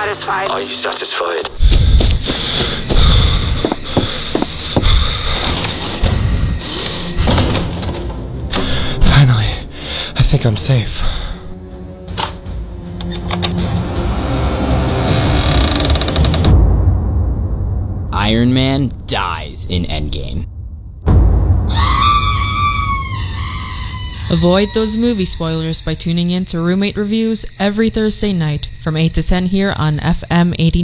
satisfied? Are you satisfied? Finally, I think I'm safe. Iron Man dies in Endgame. Avoid those movie spoilers by tuning in to Roommate Reviews every Thursday night from 8 to 10 here on FM 89.